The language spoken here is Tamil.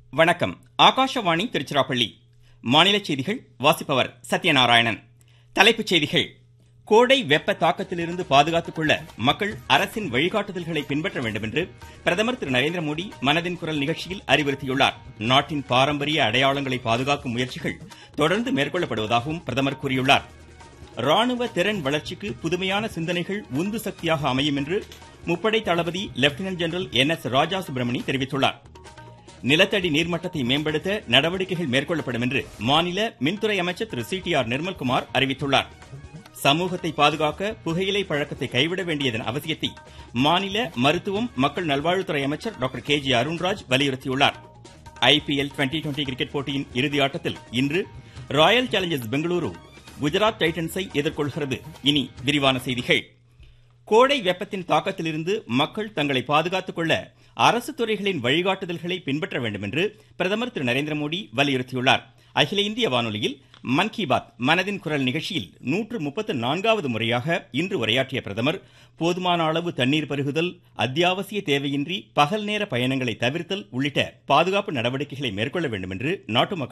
வணக்கம். ஆகாஷவாணி திருச்சிராப்பள்ளி. மாநில செய்திகள் வாசிப்பவர் சத்யநாராயணன். தலைப்புச் செய்திகள். கோடை வெப்ப தாக்கத்திலிருந்து பாதுகாத்துக் கொள்ள மக்கள் அரசின் வழிகாட்டுதல்களை பின்பற்ற வேண்டும் என்று பிரதமர் திரு நரேந்திரமோடி மனதின் குரல் நிகழ்ச்சியில் அறிவுறுத்தியுள்ளார். நாட்டின் பாரம்பரிய அடையாளங்களை பாதுகாக்கும் முயற்சிகள் தொடர்ந்து மேற்கொள்ளப்படுவதாகவும் பிரதமர் கூறியுள்ளார். ராணுவ திறன் வளர்ச்சிக்கு புதுமையான சிந்தனைகள் உந்து சக்தியாக அமையும் என்று முப்படை தளபதி லெப்டினன்ட் ஜெனரல் NS ராஜா சுப்பிரமணி தெரிவித்துள்ளார். நிலத்தடி நீர்மட்டத்தை மேம்படுத்த நடவடிக்கைகள் மேற்கொள்ளப்படும் என்று மாநில மின்துறை அமைச்சர் திரு CTR நிர்மல்குமார் அறிவித்துள்ளார். சமூகத்தை பாதுகாக்க புகையிலை பழக்கத்தை கைவிட வேண்டியதன் அவசியத்தை மாநில மருத்துவம் மக்கள் நல்வாழ்வுத்துறை அமைச்சர் டாக்டர் KG அருண்ராஜ் வலியுறுத்தியுள்ளார். IPL 2020 கிரிக்கெட் போட்டியின் இறுதி ஆட்டத்தில் இன்று ராயல் சேலஞ்சர்ஸ் பெங்களூரு குஜராத் டைட்டன்ஸை எதிர்கொள்கிறது. இனி விரிவான செய்திகள். கோடை வெப்பத்தின் தாக்கத்திலிருந்து மக்கள் தங்களை பாதுகாத்துக் கொள்ள அரசு துறைகளின் வழிகாட்டுதல்களை பின்பற்ற வேண்டும் என்று பிரதமர் திரு நரேந்திரமோடி வலியுறுத்தியுள்ளார். அகில இந்திய வானொலியில் மன் கி பாத் மனதின் குரல் நிகழ்ச்சியில் 134வது முறையாக இன்று உரையாற்றிய பிரதமர் போதுமான அளவு தண்ணீர் பருகுதல், அத்தியாவசிய தேவையின்றி பகல் நேர பயணங்களை தவிர்த்தல் உள்ளிட்ட பாதுகாப்பு நடவடிக்கைகளை மேற்கொள்ள வேண்டும் என்று நாட்டு